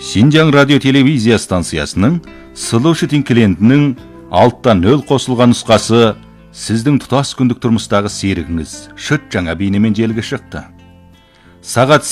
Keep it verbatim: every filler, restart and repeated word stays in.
Синжаң радио телевизия станциясының Слушай клиентінің алттан нөл қосылған нұсқасы сіздің тұтас күндік тұрмыстағы серігіңіз шыт жаңа бейнемен желіге шықты. Сағат